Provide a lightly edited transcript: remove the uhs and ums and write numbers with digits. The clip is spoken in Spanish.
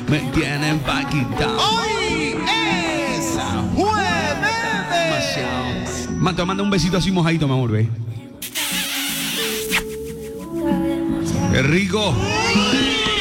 me tienen paquita. Hoy es jueves. Man, te manda un besito así mojadito, mi amor, ve. ¡Qué rico!